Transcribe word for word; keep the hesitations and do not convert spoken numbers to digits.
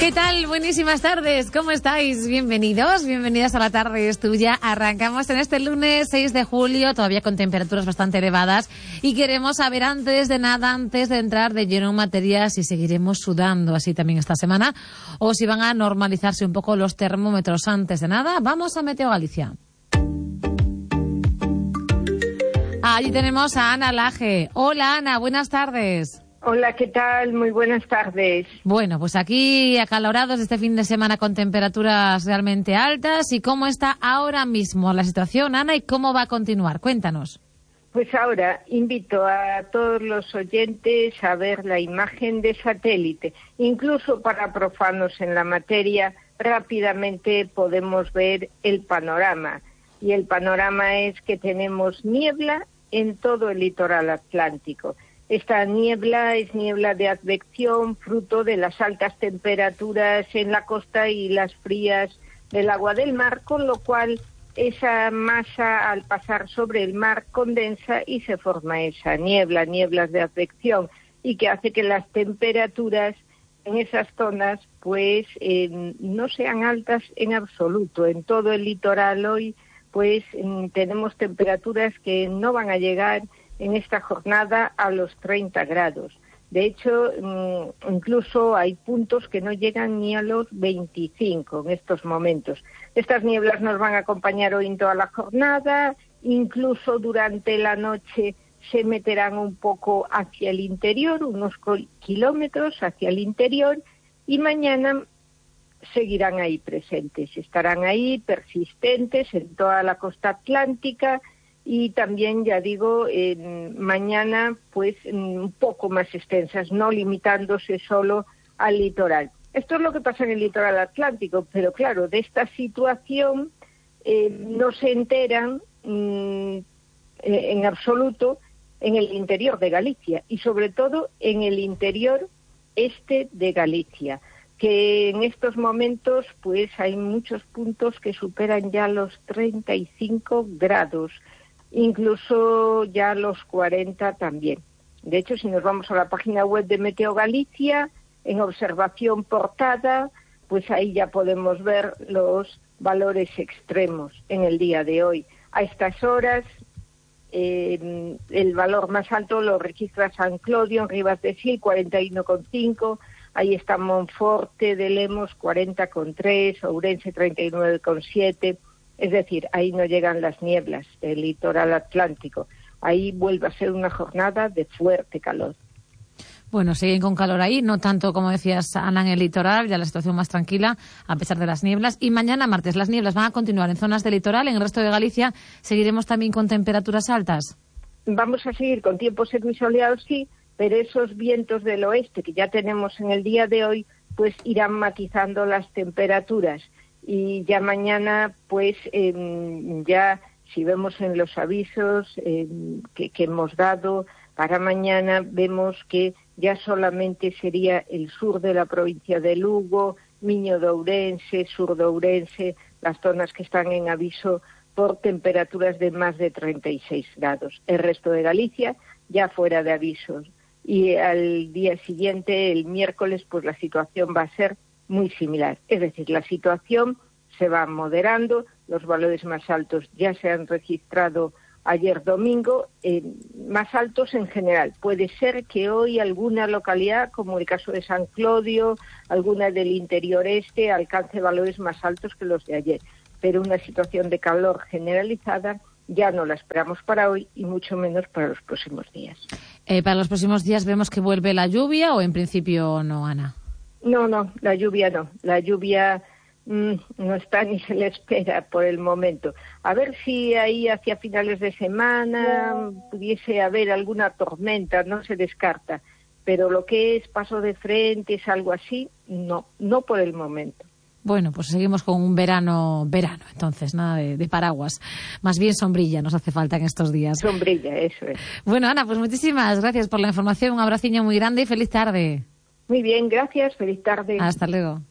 ¿Qué tal? Buenísimas tardes, ¿cómo estáis? Bienvenidos, bienvenidas a La Tarde es Tuya. Arrancamos en este lunes seis de julio, todavía con temperaturas bastante elevadas, y queremos saber antes de nada, antes de entrar de lleno en materia, si seguiremos sudando así también esta semana o si van a normalizarse un poco los termómetros. Antes de nada, vamos a Meteo Galicia. Allí tenemos a Ana Laje. Hola Ana, buenas tardes. Hola, ¿qué tal? Muy buenas tardes. Bueno, pues aquí acalorados este fin de semana con temperaturas realmente altas. ¿Y cómo está ahora mismo la situación, Ana, y cómo va a continuar? Cuéntanos. Pues ahora invito a todos los oyentes a ver la imagen de satélite. Incluso para profanos en la materia, rápidamente podemos ver el panorama. Y el panorama es que tenemos niebla en todo el litoral atlántico. Esta niebla es niebla de advección, fruto de las altas temperaturas en la costa y las frías del agua del mar, con lo cual esa masa al pasar sobre el mar condensa y se forma esa niebla, nieblas de advección, y que hace que las temperaturas en esas zonas pues eh, no sean altas en absoluto. En todo el litoral hoy pues eh, tenemos temperaturas que no van a llegar en esta jornada a los treinta grados. De hecho, incluso hay puntos que no llegan ni a los veinticinco en estos momentos. Estas nieblas nos van a acompañar hoy en toda la jornada, incluso durante la noche se meterán un poco hacia el interior, unos kilómetros hacia el interior, y mañana seguirán ahí presentes, estarán ahí persistentes en toda la costa atlántica. Y también, ya digo, eh, mañana pues un poco más extensas, no limitándose solo al litoral. Esto es lo que pasa en el litoral atlántico, pero claro, de esta situación eh, no se enteran mm, eh, en absoluto en el interior de Galicia y sobre todo en el interior este de Galicia, que en estos momentos pues hay muchos puntos que superan ya los treinta y cinco grados. Incluso ya los cuarenta también. De hecho, si nos vamos a la página web de Meteo Galicia, en observación portada, pues ahí ya podemos ver los valores extremos en el día de hoy. A estas horas, eh, el valor más alto lo registra San Clodio en Ribas de Sil, cuarenta y uno coma cinco, ahí está Monforte de Lemos, cuarenta coma tres, Ourense, treinta y nueve coma siete. Es decir, ahí no llegan las nieblas del litoral atlántico. Ahí vuelve a ser una jornada de fuerte calor. Bueno, siguen con calor ahí, no tanto como decías, Ana, en el litoral, ya la situación más tranquila, a pesar de las nieblas. Y mañana martes las nieblas van a continuar en zonas del litoral, en el resto de Galicia seguiremos también con temperaturas altas. Vamos a seguir con tiempos secos y soleados, sí, pero esos vientos del oeste que ya tenemos en el día de hoy, pues irán matizando las temperaturas. Y ya mañana, pues, eh, ya si vemos en los avisos eh, que, que hemos dado para mañana, vemos que ya solamente sería el sur de la provincia de Lugo, Miño de Ourense, sur de Ourense, las zonas que están en aviso por temperaturas de más de treinta y seis grados. El resto de Galicia ya fuera de avisos. Y al día siguiente, el miércoles, pues la situación va a ser muy similar. Es decir, la situación se va moderando, los valores más altos ya se han registrado ayer domingo, eh, más altos en general. Puede ser que hoy alguna localidad, como el caso de San Clodio, alguna del interior este, alcance valores más altos que los de ayer. Pero una situación de calor generalizada ya no la esperamos para hoy y mucho menos para los próximos días. Eh, ¿Para los próximos días vemos que vuelve la lluvia o en principio no, Ana? No, no, la lluvia no. La lluvia mmm, no está ni se le espera por el momento. A ver si ahí hacia finales de semana pudiese haber alguna tormenta, no se descarta. Pero lo que es paso de frentes, algo así, no, no por el momento. Bueno, pues seguimos con un verano, verano, entonces, nada de, de paraguas. Más bien sombrilla nos hace falta en estos días. Sombrilla, eso es. Bueno, Ana, pues muchísimas gracias por la información. Un abraciño muy grande y feliz tarde. Muy bien, gracias. Feliz tarde. Hasta luego.